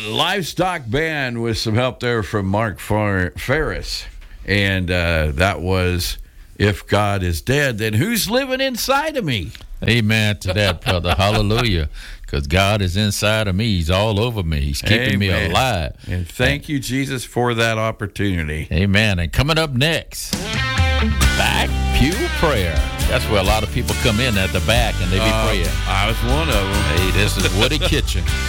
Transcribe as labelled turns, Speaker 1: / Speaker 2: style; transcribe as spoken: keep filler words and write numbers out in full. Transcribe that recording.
Speaker 1: Livestock Band with some help there from Mark Fer- Ferris. And uh, that was If God Is Dead, Then Who's Living Inside of Me?
Speaker 2: Amen to that, brother. Hallelujah. Because God is inside of me. He's all over me. He's keeping Amen. me alive.
Speaker 1: And thank you, Jesus, for that opportunity.
Speaker 2: Amen. And coming up next, Back Pew Prayer. That's where a lot of people come in at the back and they be
Speaker 1: uh,
Speaker 2: praying.
Speaker 1: I was one of them.
Speaker 2: Hey, this is Woody Kitchen.